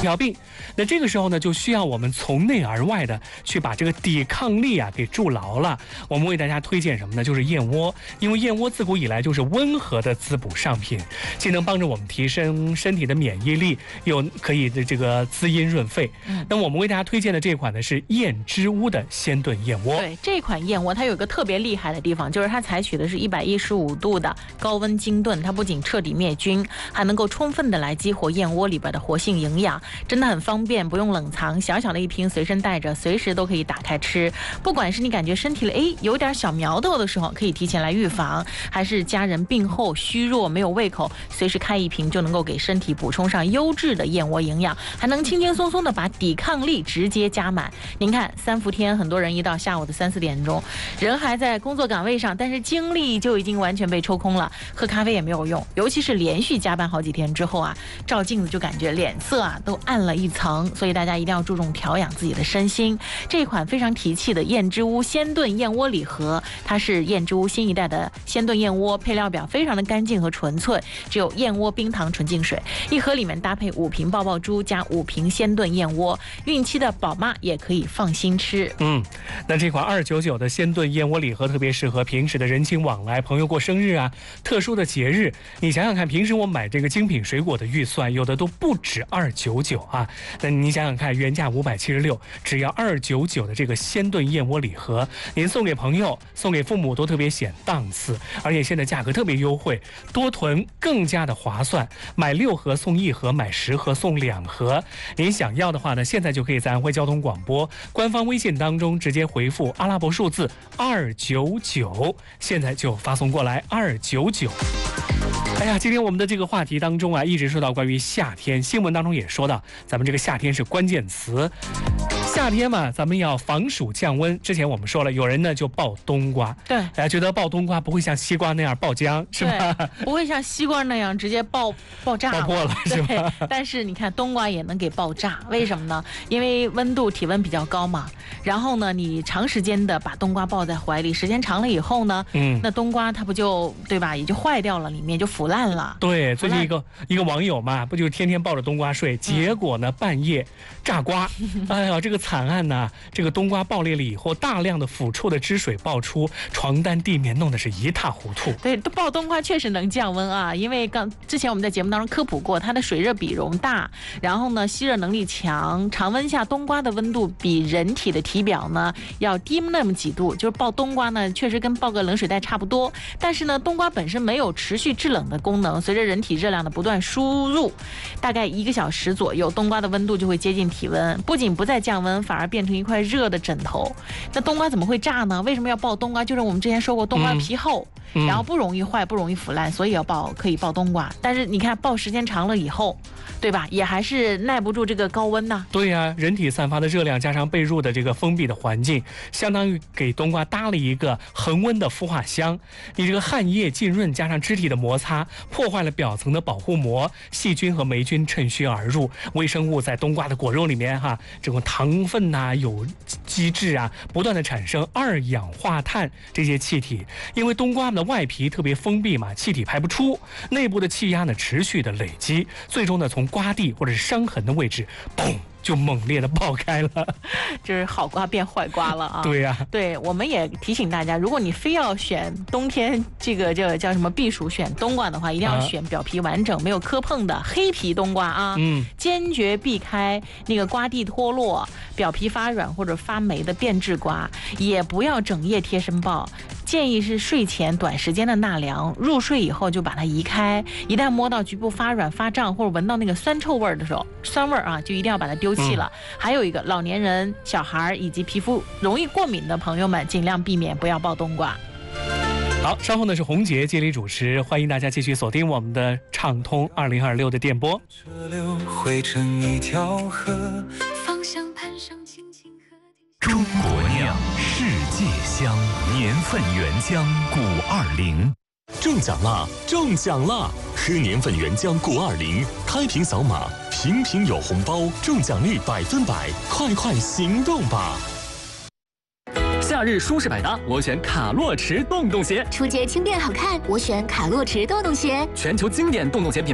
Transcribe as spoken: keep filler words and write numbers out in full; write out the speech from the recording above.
尿病。那这个时候呢，就需要我们从内而外的去把这个抵抗力啊给筑牢了。我们为大家推荐什么呢？就是燕窝，因为燕窝自古以来就是温和的滋补上品，既能帮助我们提升身体的免疫力，又可以的这个滋阴润肺。嗯，那么我们为大家推荐的这款呢是燕之屋的鲜炖燕窝。 对，这款燕窝它有一个特别厉害的地方，就是它采取的是一百一十五度的高温精炖，它不仅彻底灭菌，还能够充分的来激活燕窝里边的活性营养，真的很方便，不用冷藏，小小的一瓶随身带着，随时都可以打开吃。不管是你感觉身体里哎有点小苗头的时候，可以提前来预防，还是家人病后虚弱没有胃口，随时开一瓶就能够给身体补充上优质的燕窝营养，还能轻轻松松的把抵抗力直接加满。您看三伏天，很多人一到下午的三四点钟，人还在工作岗位上，但是精力就已经完全被抽空了，喝咖啡也没有用，尤其是连续加班好几天之后啊，照镜子就感觉脸色啊都暗了一层，所以大家一定要注重调养自己的身心。这款非常提气的燕之屋鲜炖燕窝礼盒，它是燕之屋新一代的鲜炖燕窝，配料表非常的干净和纯粹，只有燕窝冰糖纯净水，一盒里面搭配五瓶爆爆珠加五瓶鲜炖燕窝，孕期的宝妈也可以放心吃。 嗯，那这款二九九的鲜炖燕窝礼盒特别适合平时的人情往来，朋友过生日啊，特殊的节日。你想想看，平时我买这个精品水果的预算，有的都不止二九九啊。那你想想看，原价五百七十六，只要二九九的这个鲜炖燕窝礼盒，您送给朋友、送给父母都特别显档次，而且现在价格特别优惠，多囤更加的划算，买六盒送一盒，买十盒送两盒。您想要的话呢，现在就可以在安徽交通广播官方微信当中直接回复阿拉伯数字二九九，现在就发送过来二九九。哎呀，今天我们的这个话题当中啊，一直说到关于夏天，新闻当中也说到，咱们这个夏天是关键词。夏天嘛，咱们要防暑降温。之前我们说了，有人呢就爆冬瓜， 对， 大家觉得爆冬瓜不会像西瓜那样爆浆，是吧？ 不会像西瓜那样直接爆爆炸爆破了，是吧？ 但是你看冬瓜也能给爆炸，为什么呢？因为温度体温比较高嘛。然后呢，你长时间的把冬瓜抱在怀里，时间长了以后呢，嗯，那冬瓜它不就对吧，也就坏掉了，里面就腐烂了。 对，最近一个一个网友嘛，不就天天抱着冬瓜睡，结果呢、嗯、半夜炸瓜，哎呀，这个惨案呐！这个冬瓜爆裂了以后，大量的腐臭的汁水爆出，床单、地面弄得是一塌糊涂。 对，爆冬瓜确实能降温啊，因为刚之前我们在节目当中科普过，它的水热比容大，然后呢吸热能力强，常温下冬瓜的温度比人体的体表呢要低那么几度，就是爆冬瓜呢确实跟爆个冷水袋差不多，但是呢冬瓜本身没有持续制冷的功能，随着人体热量的不断输入，大概一个小时左右，冬瓜的温度就会接近体温，不仅不再降温，反而变成一块热的枕头。那冬瓜怎么会炸呢？为什么要爆冬瓜？就是我们之前说过，冬瓜皮厚、嗯、然后不容易坏，不容易腐烂，所以要爆，可以爆冬瓜。但是你看爆时间长了以后，对吧，也还是耐不住这个高温呐。 对呀、啊，人体散发的热量加上被褥的这个封闭的环境，相当于给冬瓜搭了一个恒温的孵化箱。你这个汗液浸润加上肢体的摩擦，破坏了表层的保护膜，细菌和霉菌趁虚而入，微生物在冬瓜的果肉里面哈，这种糖分呐、啊、有机质啊，不断的产生二氧化碳这些气体。因为冬瓜的外皮特别封闭嘛，气体排不出，内部的气压呢持续的累积，最终呢从瓜蒂或者是伤痕的位置，砰，就猛烈的爆开了， 就是好瓜变坏瓜了啊！ 对呀、啊， 对，我们也提醒大家，如果你非要选冬天这个这个叫什么避暑选冬瓜的话，一定要选表皮完整、啊、没有磕碰的黑皮冬瓜啊！嗯，坚决避开那个瓜蒂脱落、表皮发软或者发霉的变质瓜，也不要整夜贴身抱。建议是睡前短时间的纳凉，入睡以后就把它移开。一旦摸到局部发软、发胀，或者闻到那个酸臭味的时候，酸味啊，就一定要把它丢弃了。嗯、还有一个，老年人、小孩以及皮肤容易过敏的朋友们，尽量避免不要爆冬瓜。 好，稍后呢是洪杰接力主持，欢迎大家继续锁定我们的畅通二零二六的电波。 车流汇成一条河，方向盘上轻轻和中国酿，世界香，年份原浆古二零。中奖啦！中奖啦！喝年份原浆古二零，开瓶扫码，瓶瓶有红包，中奖率百分百，快快行动吧！ 夏日舒适百搭，我选卡洛驰洞洞鞋； 初阶轻便好看，我选卡洛驰洞洞鞋； 全球经典洞洞鞋品